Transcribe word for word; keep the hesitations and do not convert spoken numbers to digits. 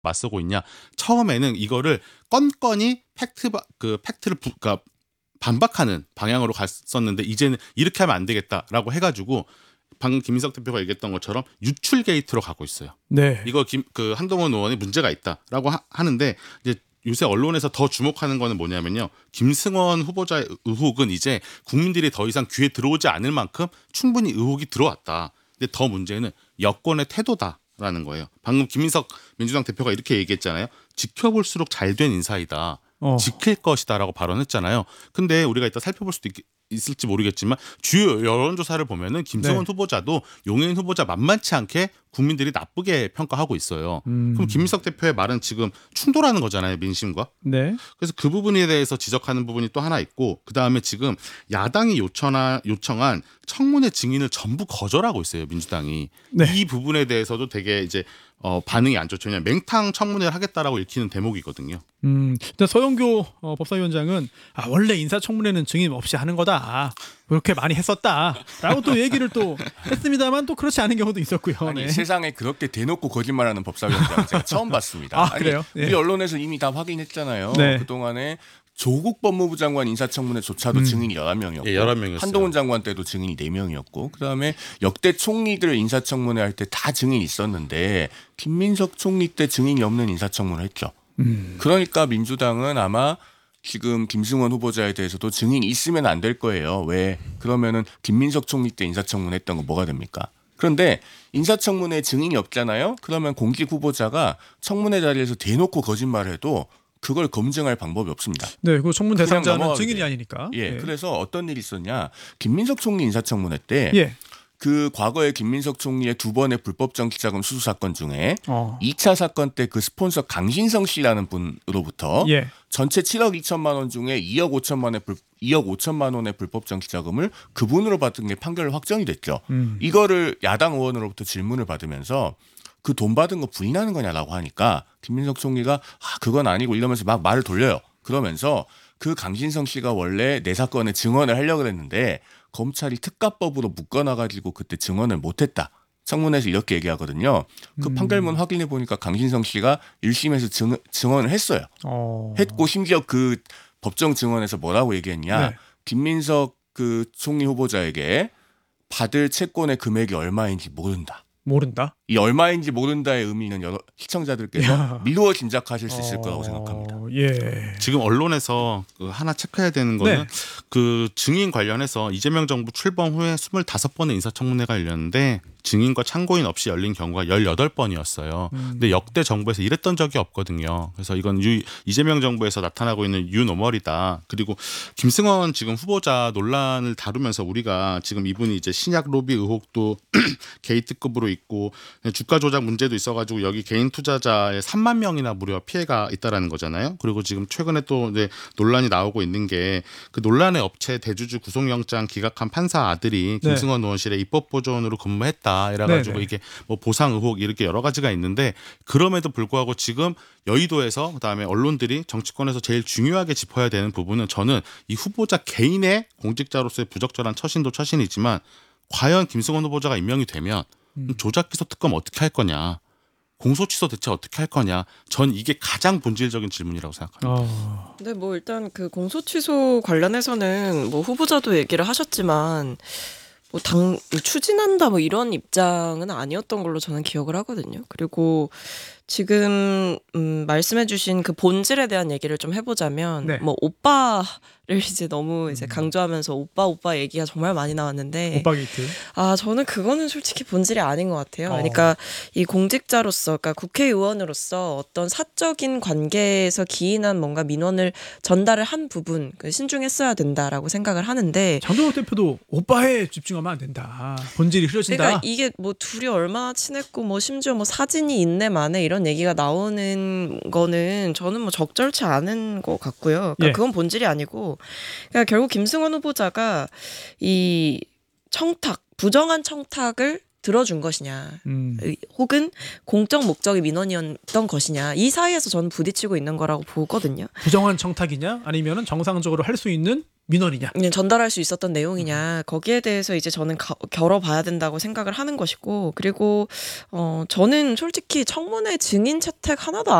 맞서고 있냐. 처음에는 이거를 건건이 팩트 그 팩트를 부, 그러니까 반박하는 방향으로 갔었는데 이제는 이렇게 하면 안 되겠다라고 해가지고 방금 김민석 대표가 얘기했던 것처럼 유출 게이트로 가고 있어요. 네. 이거 김, 그 한동훈 의원이 문제가 있다라고 하, 하는데 이제 요새 언론에서 더 주목하는 거는 뭐냐면요. 김승원 후보자의 의혹은 이제 국민들이 더 이상 귀에 들어오지 않을 만큼 충분히 의혹이 들어왔다. 근데 더 문제는 여권의 태도다라는 거예요. 방금 김민석 민주당 대표가 이렇게 얘기했잖아요. 지켜볼수록 잘된 인사이다. 어. 지킬 것이다라고 발언했잖아요. 근데 우리가 이따 살펴볼 수도 있, 있을지 모르겠지만 주요 여론조사를 보면은 김승원 네. 후보자도 용해인 후보자 만만치 않게 국민들이 나쁘게 평가하고 있어요. 음. 그럼 김민석 대표의 말은 지금 충돌하는 거잖아요, 민심과. 네. 그래서 그 부분에 대해서 지적하는 부분이 또 하나 있고, 그 다음에 지금 야당이 요청한, 요청한 청문회 증인을 전부 거절하고 있어요, 민주당이. 네. 이 부분에 대해서도 되게 이제 어, 반응이 안 좋죠. 그냥 맹탕 청문회를 하겠다라고 읽히는 대목이거든요. 음, 일단 서영교 어, 법사위원장은 아, 원래 인사청문회는 증인 없이 하는 거다. 그렇게 많이 했었다라고 또 얘기를 또 했습니다만 또 그렇지 않은 경우도 있었고요. 아니 네. 세상에 그렇게 대놓고 거짓말하는 법사위원장 제가 처음 봤습니다. 아, 아니, 그래요? 우리 네. 언론에서 이미 다 확인했잖아요. 네. 그동안에 조국 법무부 장관 인사청문회조차도 음. 증인이 열한 명이었고 예, 열한 명이었어요. 한동훈 장관 때도 증인이 네 명이었고 그다음에 역대 총리들 인사청문회 할 때 다 증인이 있었는데 김민석 총리 때 증인이 없는 인사청문회 했죠. 음. 그러니까 민주당은 아마 지금 김승원 후보자에 대해서도 증인이 있으면 안 될 거예요. 왜? 그러면은 김민석 총리 때 인사청문회 했던 거 뭐가 됩니까? 그런데 인사청문회에 증인이 없잖아요. 그러면 공직 후보자가 청문회 자리에서 대놓고 거짓말을 해도 그걸 검증할 방법이 없습니다. 네, 그 청문 그냥 대상자는 넘어가게 증인이 돼요. 아니니까. 예, 네. 그래서 어떤 일이 있었냐? 김민석 총리 인사청문회 때 예. 그 과거에 김민석 총리의 두 번의 불법 정치자금 수수 사건 중에 어. 이 차 사건 때 그 스폰서 강신성 씨라는 분으로부터 예. 전체 칠억 이천만 원 중에 이억 오천만 원의 불, 이억 오천만 원의 불법 정치자금을 그분으로 받은 게 판결로 확정이 됐죠. 음. 이거를 야당 의원으로부터 질문을 받으면서 그 돈 받은 거 부인하는 거냐라고 하니까 김민석 총리가 아, 그건 아니고 이러면서 막 말을 돌려요. 그러면서 그 강신성 씨가 원래 내 사건에 증언을 하려고 했는데 검찰이 특가법으로 묶어놔가지고 그때 증언을 못했다. 청문회에서 이렇게 얘기하거든요. 그 음. 판결문 확인해 보니까 강신성 씨가 일 심에서 증, 증언을 했어요. 어. 했고 심지어 그 법정 증언에서 뭐라고 얘기했냐. 네. 김민석 그 총리 후보자에게 받을 채권의 금액이 얼마인지 모른다. 모른다. 이 얼마인지 모른다의 의미는 여러 시청자들께서 야. 미루어 짐작하실 수 있을 거라고 생각합니다. 어, 예. 지금 언론에서 그 하나 체크해야 되는 거는 네. 그 증인 관련해서 이재명 정부 출범 후에 스물다섯 번의 인사청문회가 열렸는데 증인과 참고인 없이 열린 경우가 열여덟 번이었어요. 음. 근데 역대 정부에서 이랬던 적이 없거든요. 그래서 이건 유, 이재명 정부에서 나타나고 있는 유노멀이다. 그리고 김승원 지금 후보자 논란을 다루면서 우리가 지금 이분이 이제 신약 로비 의혹도 게이트급으로 있고 주가 조작 문제도 있어가지고 여기 개인 투자자의 삼만 명이나 무려 피해가 있다라는 거잖아요. 그리고 지금 최근에 또 이제 논란이 나오고 있는 게 그 논란의 업체 대주주 구속영장 기각한 판사 아들이 네. 김승원 의원실에 입법보조원으로 근무했다. 이래가지고 네네. 이게 뭐 보상 의혹 이렇게 여러 가지가 있는데 그럼에도 불구하고 지금 여의도에서 그다음에 언론들이 정치권에서 제일 중요하게 짚어야 되는 부분은 저는 이 후보자 개인의 공직자로서의 부적절한 처신도 처신이지만 과연 김승원 후보자가 임명이 되면 음. 조작기소 특검 어떻게 할 거냐, 공소취소 대체 어떻게 할 거냐, 전 이게 가장 본질적인 질문이라고 생각합니다. 어. 네, 뭐 일단 그 공소 취소 관련해서는 뭐 후보자도 얘기를 하셨지만 뭐 당 추진한다 뭐 이런 입장은 아니었던 걸로 저는 기억을 하거든요. 그리고 지금 음 말씀해주신 그 본질에 대한 얘기를 좀 해보자면 네. 뭐 오빠를 이제 너무 이제 강조하면서 오빠 오빠 얘기가 정말 많이 나왔는데 오빠 게이트. 아 저는 그거는 솔직히 본질이 아닌 것 같아요. 어. 그러니까 이 공직자로서, 그러니까 국회의원으로서 어떤 사적인 관계에서 기인한 뭔가 민원을 전달을 한 부분 그 신중했어야 된다라고 생각을 하는데. 장동혁 대표도 오빠에 집중하면 안 된다. 본질이 흐려진다. 그러니까 이게 뭐 둘이 얼마나 친했고 뭐 심지어 뭐 사진이 있네 마네 이런 얘기가 나오는 거는 저는 뭐 적절치 않은 것 같고요. 그러니까 예. 그건 본질이 아니고, 그러니까 결국 김승원 후보자가 이 청탁, 부정한 청탁을 들어준 것이냐, 음. 혹은 공적 목적의 민원이었던 것이냐, 이 사이에서 저는 부딪히고 있는 거라고 보거든요. 부정한 청탁이냐 아니면은 정상적으로 할 수 있는 민원이냐. 그냥 전달할 수 있었던 내용이냐, 거기에 대해서 이제 저는 가, 겨뤄봐야 된다고 생각을 하는 것이고, 그리고 어 저는 솔직히 청문회 증인 채택 하나도